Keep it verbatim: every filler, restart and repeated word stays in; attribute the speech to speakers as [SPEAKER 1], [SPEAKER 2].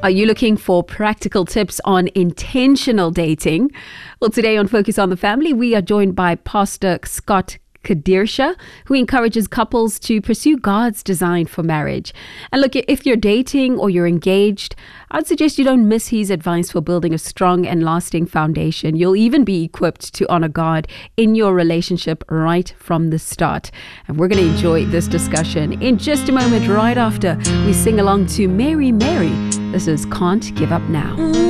[SPEAKER 1] Are you looking for practical tips on intentional dating? Well, today on Focus on the Family, we are joined by Pastor Scott Kadirsha, who encourages couples to pursue God's design for marriage. And look, if you're dating or you're engaged, I'd suggest you don't miss his advice for building a strong and lasting foundation. You'll even be equipped to honor God in your relationship right from the start. And we're going to enjoy this discussion in just a moment, right after we sing along to Mary, Mary. This is Can't Give Up Now.